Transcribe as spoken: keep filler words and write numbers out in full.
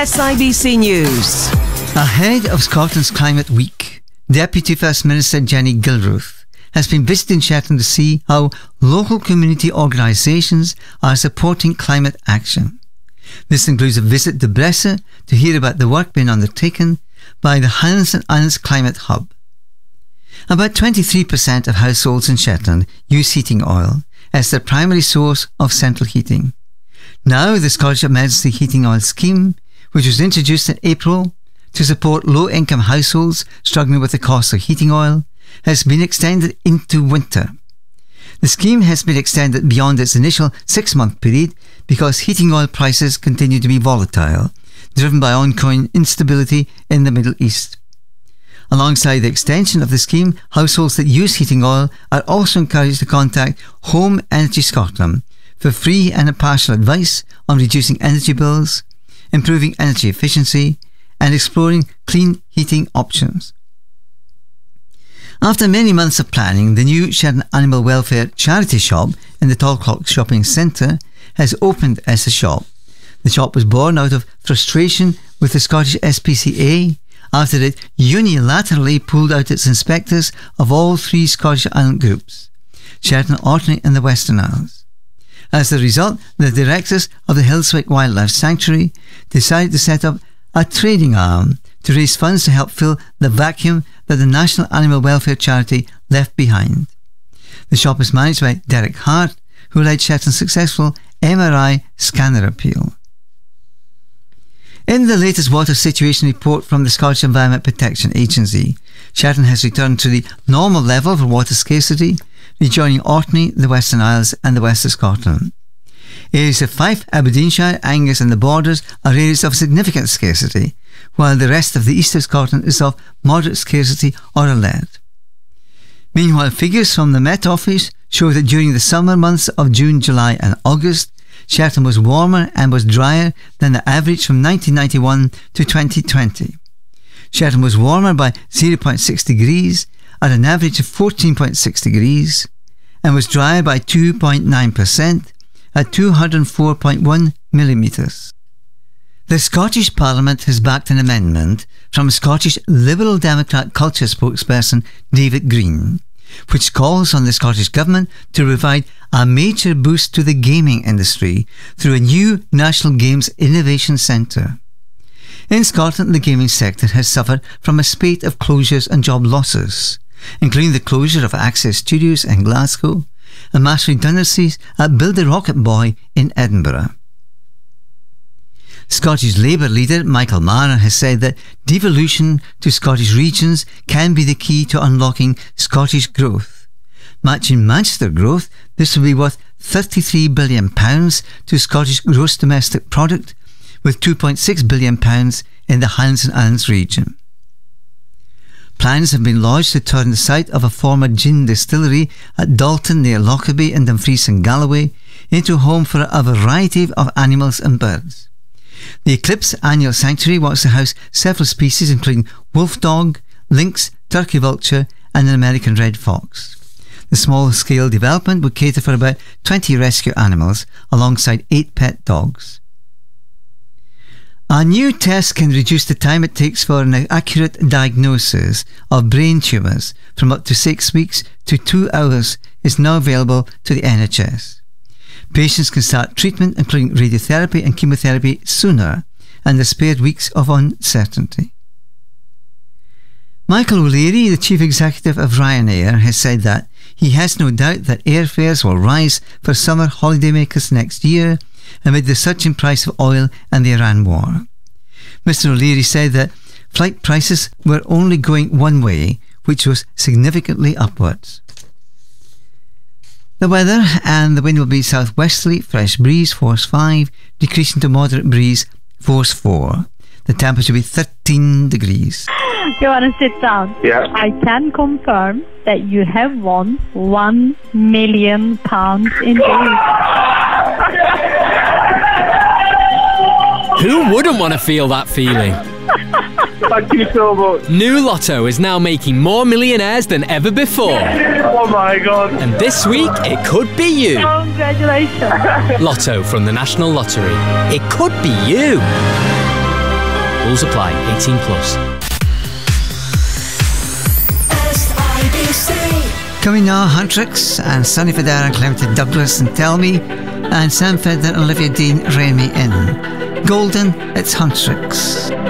S I B C News. Ahead of Scotland's Climate Week, Deputy First Minister Jenny Gilruth has been visiting Shetland to see how local community organisations are supporting climate action. This includes a visit to Bressa to hear about the work being undertaken by the Highlands and Islands Climate Hub. About twenty-three percent of households in Shetland use heating oil as their primary source of central heating. Now, the Scottish Emergency Heating Oil Scheme, which was introduced in April to support low-income households struggling with the cost of heating oil, has been extended into winter. The scheme has been extended beyond its initial six-month period because heating oil prices continue to be volatile, driven by ongoing instability in the Middle East. Alongside the extension of the scheme, households that use heating oil are also encouraged to contact Home Energy Scotland for free and impartial advice on reducing energy bills, improving energy efficiency, and exploring clean heating options. After many months of planning, the new Shetland Animal Welfare charity shop in the Tallclock Shopping Centre has opened as a shop. The shop was born out of frustration with the Scottish S P C A after it unilaterally pulled out its inspectors of all three Scottish island groups, Shetland, Orkney and the Western Isles. As a result, the directors of the Hillswick Wildlife Sanctuary decided to set up a trading arm to raise funds to help fill the vacuum that the National Animal Welfare Charity left behind. The shop is managed by Derek Hart, who led Shetland's successful M R I scanner appeal. In the latest water situation report from the Scottish Environment Protection Agency, Shetland has returned to the normal level for water scarcity, rejoining Orkney, the Western Isles and the west of Scotland. Areas of Fife, Aberdeenshire, Angus and the Borders are areas of significant scarcity, while the rest of the east of Scotland is of moderate scarcity or alert. Meanwhile, figures from the Met Office show that during the summer months of June, July and August, Shetland was warmer and was drier than the average from nineteen ninety-one to twenty twenty. Shetland was warmer by zero point six degrees at an average of fourteen point six degrees and was drier by two point nine percent at two hundred four point one millimetres. The Scottish Parliament has backed an amendment from Scottish Liberal Democrat culture spokesperson David Green, which calls on the Scottish Government to provide a major boost to the gaming industry through a new National Games Innovation Centre. In Scotland, the gaming sector has suffered from a spate of closures and job losses, including the closure of Access Studios in Glasgow and mass redundancies at Build a Rocket Boy in Edinburgh. Scottish Labour leader Michael Marr has said that devolution to Scottish regions can be the key to unlocking Scottish growth. Matching Manchester growth, this will be worth thirty-three billion pounds to Scottish gross domestic product, with two point six billion pounds in the Highlands and Islands region. Plans have been lodged to turn the site of a former gin distillery at Dalton near Lockerbie in Dumfries and Galloway into a home for a variety of animals and birds. The Eclipse Annual Sanctuary wants to house several species including wolf dog, lynx, turkey vulture and an American red fox. The small-scale development would cater for about twenty rescue animals alongside eight pet dogs. A new test can reduce the time it takes for an accurate diagnosis of brain tumours from up to six weeks to two hours is now available to the N H S. Patients can start treatment, including radiotherapy and chemotherapy, sooner, and are spared weeks of uncertainty. Michael O'Leary, the chief executive of Ryanair, has said that he has no doubt that airfares will rise for summer holidaymakers next year amid the surging price of oil and the Iran war. Mister O'Leary said that flight prices were only going one way, which was significantly upwards. The weather, and the wind will be southwesterly, fresh breeze, force five, decreasing to moderate breeze, force four. The temperature will be thirteen degrees. You want to sit down? Yeah. I can confirm that you have won one million pounds in days. Who wouldn't want to feel that feeling? Thank you so much. New Lotto is now making more millionaires than ever before. Oh my God. And this week, it could be you. Congratulations. Lotto from the National Lottery. It could be you. Rules apply. eighteen plus. Coming now, Huntrix and Sonny Federa and Clement Douglas and Tell Me, and Sam Feder and Olivia Dean, Rein Me In. Golden, it's Huntrix.